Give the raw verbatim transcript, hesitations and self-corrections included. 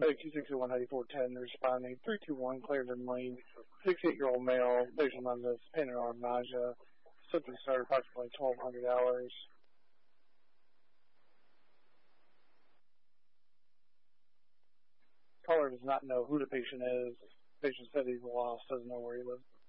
two six one eight four ten responding. three two one Clarendon Lane, sixty-eight-year-old male, patient on this, pain or nausea. Symptoms started approximately twelve hundred hours. Caller does not know who the patient is. Patient said he's lost, doesn't know where he lives.